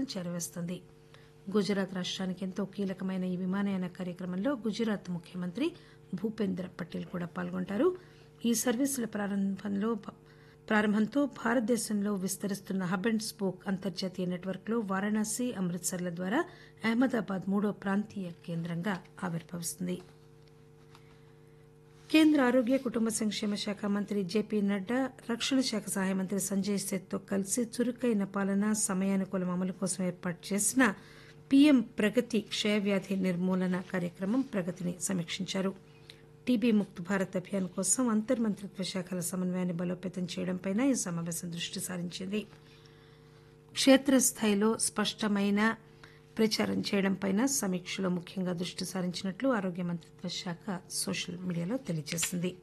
దూరం చేరవేస్తుంది. గుజరాత్ రాష్ట్రానికి ఎంతో కీలకమైన ఈ విమానయాన కార్యక్రమంలో గుజరాత్ ముఖ్యమంత్రి భూపేంద్ర పటేల్ కూడా పాల్గొంటారు. ఈ సర్వీసుల ప్రారంభంతో భారతదేశంలో విస్తరిస్తున్న హబ్ అండ్ స్పోక్ అంతర్జాతీయ నెట్వర్క్లో వారణాసి, అమృత్సర్ల ద్వారా అహ్మదాబాద్ 3వ ప్రాంతీయ కేంద్రంగా ఆవిర్భవిస్తుంది. కేంద్ర ఆరోగ్య కుటుంబ సంక్షేమ శాఖ మంత్రి జేపీ నడ్డా రక్షణ శాఖ సహాయ మంత్రి సంజయ్ సేత్తో కలిసి చురుకైన పాలన, సమయానుకూల అమలు కోసం ఏర్పాటు చేసిన పీఎం ప్రగతి క్షయవ్యాధి నిర్మూలన కార్యక్రమం ప్రగతిని సమీక్షించారు. టీబీ ముక్త్ భారత్ అభియాన్ కోసం అంతర్మంత్రిత్వ శాఖల సమన్వయాన్ని బలోపేతం చేయడంపై ఈ సమావేశం దృష్టి సారించింది. క్షేత్రస్థాయిలో స్పష్టమైన ప్రచారం చేయడంపై సమీక్షలో ముఖ్యంగా దృష్టి సారించినట్లు ఆరోగ్య మంత్రిత్వ శాఖ సోషల్ మీడియాలో తెలియజేసింది.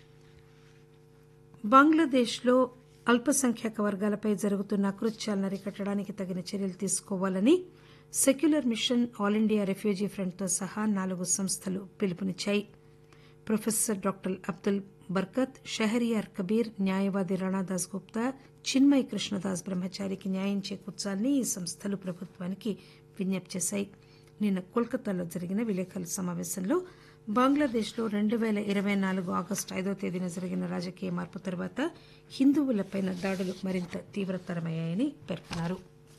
బంగ్లాదేశ్లో అల్పసంఖ్యాక వర్గాలపై జరుగుతున్న అకృత్యాలను అరికట్టడానికి తగిన చర్యలు తీసుకోవాలని secular machine, all India refugee ఫ్రంట్తో సహా 4 సంస్థలు పిలుపునిచ్చాయి. ప్రొఫెసర్ డాక్టర్ అబ్దుల్ బర్కత్, షహరియార్ కబీర్, న్యాయవాది రాణాదాస్ గుప్తా, చిన్మయ్ కృష్ణదాస్ బ్రహ్మచారికి న్యాయం చేకూర్చాలని ఈ సంస్థలు ప్రభుత్వానికి విజ్ఞప్తి చేశాయి. నిన్న కోల్కతాలో జరిగిన విలేకరుల సమావేశంలో బంగ్లాదేశ్లో 2024 ఆగస్టు 5వ తేదీన జరిగిన రాజకీయ మార్పు తర్వాత హిందువులపై దాడులు మరింత తీవ్రతరమయ్యాయని పేర్కొన్నారు.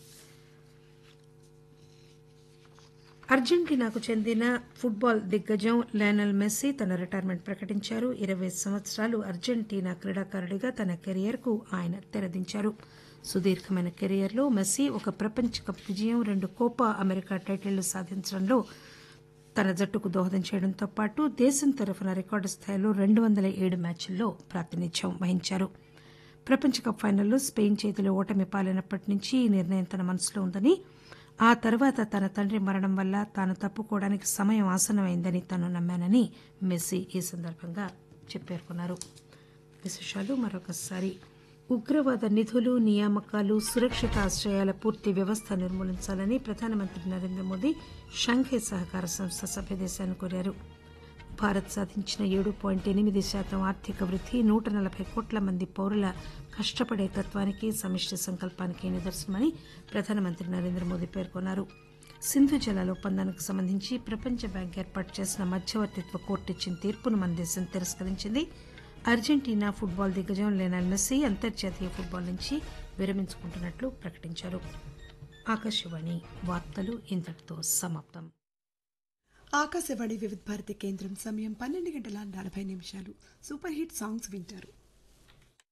అర్జెంటీనాకు చెందిన ఫుట్బాల్ దిగ్గజం లయనల్ మెస్సీ తన రిటైర్మెంట్ ప్రకటించారు. 20 సంవత్సరాలు అర్జెంటీనా క్రీడాకారుడిగా తన కెరియర్కు ఆయన తెరదించారు. సుదీర్ఘమైన కెరియర్లో మెస్సీ ఒక ప్రపంచ కప్ విజయం, 2 కోపా అమెరికా టైటిళ్లు సాధించడంలో తన జట్టుకు దోహదం చేయడంతో పాటు దేశం తరఫున రికార్డు స్థాయిలో 207 మ్యాచ్ల్లో ప్రాతినిధ్యం వహించారు. ప్రపంచ కప్ ఫైనల్లో స్పెయిన్ చేతిలో ఓటమి పాలైనప్పటి నుంచి ఈ నిర్ణయం తన మనసులో ఉందని, ఆ తర్వాత తన తండ్రి మరణం వల్ల తాను తప్పుకోవడానికి సమయం ఆసన్నమైందని తాను నమ్మానని మెస్సీ ఈ సందర్భంగా పేర్కొన్నారు. విశేషాలు మరొకసారి. ఉగ్రవాద నిధులు, నియామకాలు, సురక్షిత ఆశ్రయాల పూర్తి వ్యవస్థ నిర్మూలించాలని ప్రధానమంత్రి నరేంద్ర మోదీ షాంఘై సహకార సంస్థ సభ్యదేశాన్ని కోరారు. భారత్ సాధించిన 7.8% ఆర్థిక వృద్ధి 140 కోట్ల మంది పౌరుల కష్టపడే తత్వానికి, సమిష్టి సంకల్పానికి నిదర్శనమని ప్రధానమంత్రి నరేంద్ర మోదీ పేర్కొన్నారు. సింధు జలాల ఒప్పందానికి సంబంధించి ప్రపంచ బ్యాంక్ ఏర్పాటు చేసిన మధ్యవర్తిత్వ కోర్టు ఇచ్చిన తీర్పును మన దేశం తిరస్కరించింది. అర్జెంటీనా ఫుట్బాల్ దిగ్గజం లయనల్ మెస్సీ అంతర్జాతీయ ఫుట్బాల్ నుంచి విరమించుకుంటున్నట్లు ప్రకటించారు. ఆకాశవాణి వార్తలు ఇంతటితో సమాప్తం. ఆకాశవాణి వివిధ భారతి కేంద్రం సమయం 12 గంటల 40 నిమిషాలు. సూపర్ హిట్ సాంగ్స్ వింటారు.